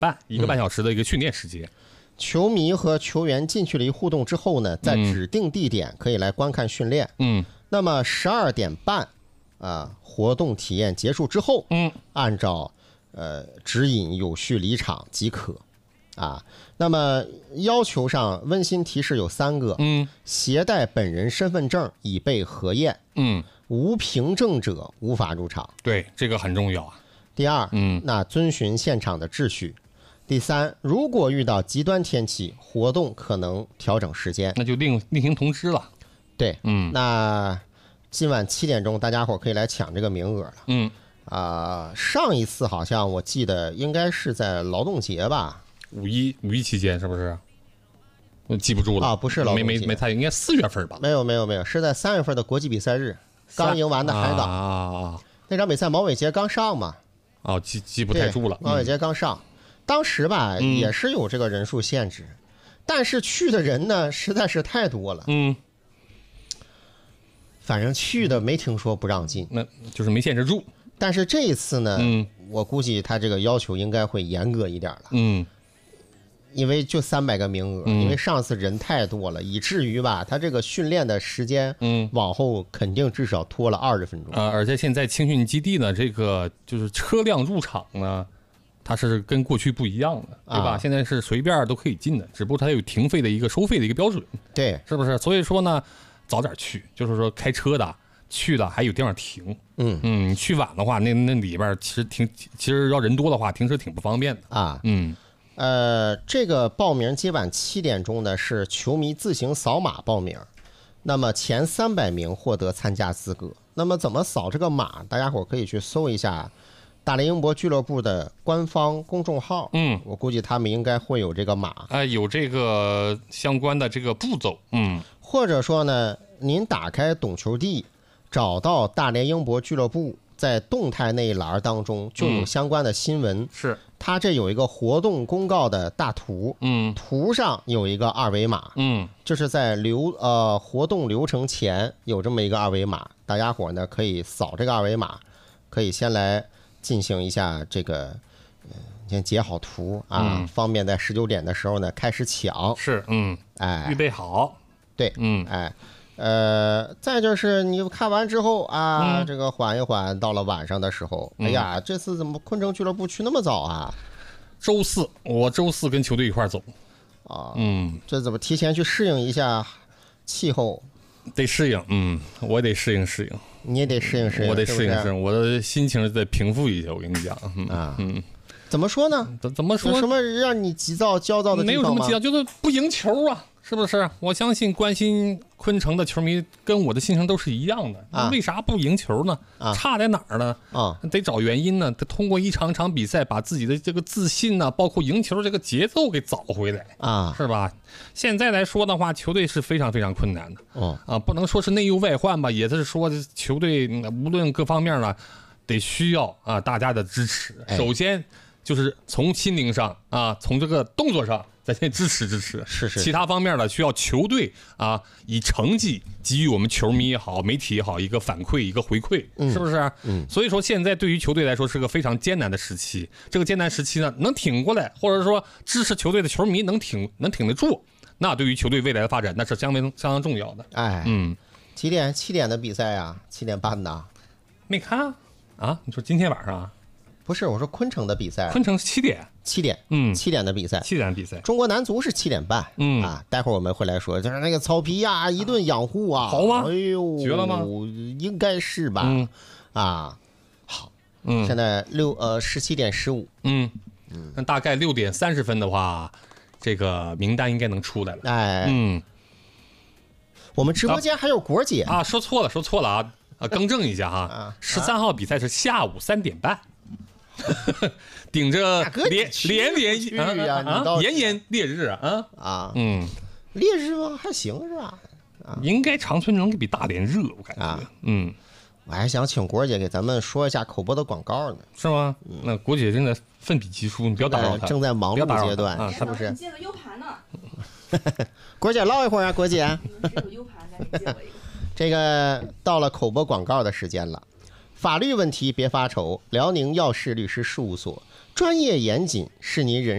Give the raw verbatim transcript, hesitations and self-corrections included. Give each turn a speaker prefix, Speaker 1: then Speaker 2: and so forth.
Speaker 1: 半，一个半小时的一个训练时间。嗯、
Speaker 2: 球迷和球员近距离互动之后呢，在指定地点可以来观看训练。
Speaker 1: 嗯，
Speaker 2: 那么十二点半啊，活动体验结束之后，
Speaker 1: 嗯，
Speaker 2: 按照呃指引有序离场即可。啊，那么要求上温馨提示有三个，
Speaker 1: 嗯，
Speaker 2: 携带本人身份证以备核验，
Speaker 1: 嗯，
Speaker 2: 无凭证者无法入场。
Speaker 1: 对，这个很重要啊。
Speaker 2: 第二，
Speaker 1: 嗯，
Speaker 2: 那遵循现场的秩序。第三，如果遇到极端天气，活动可能调整时间，
Speaker 1: 那就另另行通知了。
Speaker 2: 对，
Speaker 1: 嗯，
Speaker 2: 那今晚七点钟，大家伙可以来抢这个名额了。
Speaker 1: 嗯，
Speaker 2: 啊、呃，上一次好像我记得应该是在劳动节吧。
Speaker 1: 五一五一期间是不是？我记不住了
Speaker 2: 啊，不是劳动节，
Speaker 1: 没没没参与，应该四月份吧？
Speaker 2: 没有没有没有，是在三月份的国际比赛日，刚赢完的海港
Speaker 1: 啊，
Speaker 2: 那场比赛毛伟杰刚上嘛。
Speaker 1: 哦，记记不太住了。
Speaker 2: 毛伟杰刚上，嗯、当时吧、
Speaker 1: 嗯、
Speaker 2: 也是有这个人数限制，但是去的人呢实在是太多了。
Speaker 1: 嗯，
Speaker 2: 反正去的没听说不让进，
Speaker 1: 那就是没限制住。
Speaker 2: 但是这一次呢，
Speaker 1: 嗯，
Speaker 2: 我估计他这个要求应该会严格一点了。
Speaker 1: 嗯。
Speaker 2: 因为就三百个名额、嗯，因为上次人太多了，以至于吧，他这个训练的时间，
Speaker 1: 嗯，
Speaker 2: 往后肯定至少拖了二十分钟。
Speaker 1: 啊、呃，而且现在青训基地呢，这个就是车辆入场呢，它是跟过去不一样的，对吧？啊、现在是随便都可以进的，只不过它有停费的一个收费的一个标准，
Speaker 2: 对，
Speaker 1: 是不是？所以说呢，早点去，就是说开车的去的还有地方停。
Speaker 2: 嗯
Speaker 1: 嗯，去晚的话，那那里边其实停，其实要人多的话，停车挺不方便的
Speaker 2: 啊。
Speaker 1: 嗯。
Speaker 2: 呃，这个报名今晚七点钟呢是球迷自行扫码报名，那么前三百名获得参加资格。那么怎么扫这个码？大家伙可以去搜一下大连英博俱乐部的官方公众号。
Speaker 1: 嗯，
Speaker 2: 我估计他们应该会有这个码。
Speaker 1: 啊、呃，有这个相关的这个步骤。嗯，
Speaker 2: 或者说呢，您打开懂球帝，找到大连英博俱乐部，在动态那一栏当中就有相关的新闻。
Speaker 1: 嗯、是。
Speaker 2: 它这有一个活动公告的大图，
Speaker 1: 嗯，
Speaker 2: 图上有一个二维码，
Speaker 1: 嗯，
Speaker 2: 就是在流呃活动流程前有这么一个二维码，大家伙呢可以扫这个二维码，可以先来进行一下这个，呃，先截好图啊，
Speaker 1: 嗯、
Speaker 2: 方便在十九点的时候呢开始抢。
Speaker 1: 是，嗯，
Speaker 2: 哎，
Speaker 1: 预备好，
Speaker 2: 对，
Speaker 1: 嗯，
Speaker 2: 哎。呃，再就是你看完之后啊、
Speaker 1: 嗯，
Speaker 2: 这个缓一缓，到了晚上的时候，
Speaker 1: 嗯、
Speaker 2: 哎呀，这次怎么昆城俱乐部去那么早啊？
Speaker 1: 周四，我周四跟球队一块走。
Speaker 2: 啊，
Speaker 1: 嗯，
Speaker 2: 这怎么提前去适应一下气候？
Speaker 1: 得适应，嗯，我也得适应适应。
Speaker 2: 你也得适应适应，
Speaker 1: 我得适应适应，我的心情得平复一下。我跟你讲，嗯、
Speaker 2: 啊，
Speaker 1: 嗯，
Speaker 2: 怎么说呢？
Speaker 1: 怎怎么说？
Speaker 2: 有什么让你急躁焦躁的地方吗？
Speaker 1: 没有什么急躁，就是不赢球啊。是不是？我相信关心昆城的球迷跟我的心情都是一样的。
Speaker 2: 啊、
Speaker 1: 为啥不赢球呢？
Speaker 2: 啊、
Speaker 1: 差在哪儿呢？
Speaker 2: 啊，
Speaker 1: 得找原因呢。得通过一场场比赛，把自己的这个自信呢，包括赢球这个节奏给找回来
Speaker 2: 啊，
Speaker 1: 是吧？现在来说的话，球队是非常非常困难的。
Speaker 2: 哦
Speaker 1: 啊，不能说是内忧外患吧，也是说球队无论各方面呢，得需要啊大家的支持。
Speaker 2: 哎、
Speaker 1: 首先就是从心灵上啊，从这个动作上。咱先支持支持，
Speaker 2: 是是。
Speaker 1: 其他方面呢，需要球队啊以成绩给予我们球迷也好、媒体也好一个反馈、一个回馈，
Speaker 2: 嗯、
Speaker 1: 是不是？
Speaker 2: 嗯。
Speaker 1: 所以说，现在对于球队来说是个非常艰难的时期。这个艰难时期呢，能挺过来，或者说支持球队的球迷能挺能挺得住，那对于球队未来的发展，那是相当相当重要的。
Speaker 2: 哎，
Speaker 1: 嗯，
Speaker 2: 几点？七点的比赛啊，七点半的。
Speaker 1: 没看啊？你说今天晚上啊？
Speaker 2: 不是，我说昆城的比赛。
Speaker 1: 昆城是七点。
Speaker 2: 七点，
Speaker 1: 嗯，
Speaker 2: 七点的比赛，
Speaker 1: 七点的比赛。
Speaker 2: 中国男足是七点半，
Speaker 1: 嗯
Speaker 2: 啊，待会儿我们会来说，就是那个草皮呀、啊，一顿养护啊，
Speaker 1: 好吗？
Speaker 2: 哎呦，
Speaker 1: 绝了吗？
Speaker 2: 应该是吧？
Speaker 1: 嗯，
Speaker 2: 啊，好，
Speaker 1: 嗯，
Speaker 2: 现在六呃十七点十五，
Speaker 1: 嗯嗯，那大概六点三十分的话，这个名单应该能出来了。
Speaker 2: 哎，
Speaker 1: 嗯，
Speaker 2: 我们直播间还有果姐
Speaker 1: 啊，说错了，说错了啊，啊，更正一下哈，十三号比赛是下午三点半。顶着连连连
Speaker 2: 啊
Speaker 1: 啊炎炎烈日啊
Speaker 2: 啊
Speaker 1: 嗯，
Speaker 2: 烈日吗？还行是吧？
Speaker 1: 啊，应该长春能比大连热，我感觉。
Speaker 2: 啊、
Speaker 1: 嗯，
Speaker 2: 我还想请果姐给咱们说一下口播的广告呢，
Speaker 1: 是吗？嗯、那果姐正在奋笔疾书，你不要打扰她，
Speaker 2: 正在忙碌阶段
Speaker 1: 啊，
Speaker 3: 是
Speaker 2: 不是？
Speaker 3: 借个 U 盘呢。
Speaker 2: 果姐唠一会儿啊，果姐。
Speaker 3: 有 U 盘，赶紧借我一个。
Speaker 2: 这个到了口播广告的时间了。法律问题别发愁，辽宁耀世律师事务所专业严谨，是您人